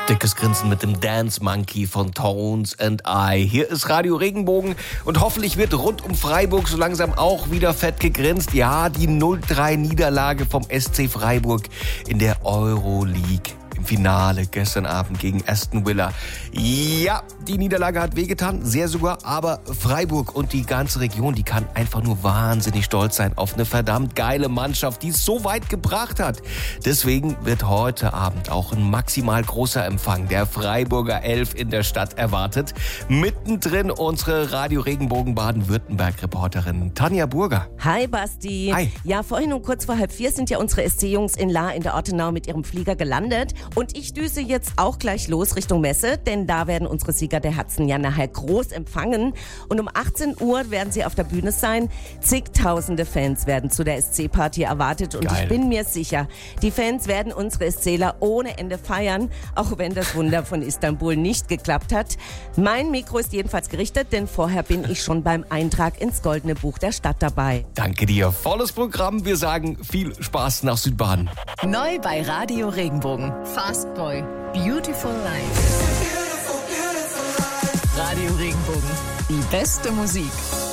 Dickes Grinsen mit dem Dance Monkey von Tones and I. Hier ist Radio Regenbogen und hoffentlich wird rund um Freiburg so langsam auch wieder fett gegrinst. Ja, die 0-3-Niederlage vom SC Freiburg in der Euroleague. Im Finale gestern Abend gegen Aston Villa. Ja, die Niederlage hat wehgetan, sehr sogar, aber Freiburg und die ganze Region, die kann einfach nur wahnsinnig stolz sein auf eine verdammt geile Mannschaft, die es so weit gebracht hat. Deswegen wird heute Abend auch ein maximal großer Empfang der Freiburger 11 in der Stadt erwartet. Mittendrin unsere Radio Regenbogen Baden-Württemberg-Reporterin Tanja Burger. Hi Basti. Hi. Ja, vorhin um kurz vor 3:30 sind ja unsere SC-Jungs in Lahr in der Ortenau mit ihrem Flieger gelandet. Und ich düse jetzt auch gleich los Richtung Messe, denn da werden unsere Sieger der Herzen ja nachher groß empfangen. Und um 18 Uhr werden sie auf der Bühne sein. Zigtausende Fans werden zu der SC-Party erwartet. Und Geil. Ich bin mir sicher, die Fans werden unsere SCler ohne Ende feiern, auch wenn das Wunder von Istanbul nicht geklappt hat. Mein Mikro ist jedenfalls gerichtet, denn vorher bin ich schon beim Eintrag ins Goldene Buch der Stadt dabei. Danke dir. Volles Programm. Wir sagen viel Spaß nach Südbaden. Neu bei Radio Regenbogen. Fast Boy. Beautiful Life. Radio Regenbogen. Die beste Musik.